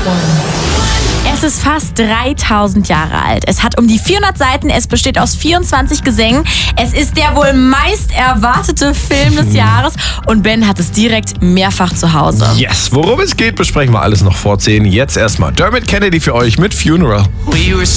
Es ist fast 3000 Jahre alt. Es hat um die 400 Seiten, es besteht aus 24 Gesängen. Es ist der wohl meist erwartete Film des Jahres und Ben hat es direkt mehrfach zu Hause. Yes, worum es geht, besprechen wir alles noch vor 10. Jetzt erstmal Dermot Kennedy für euch mit Funeral. We were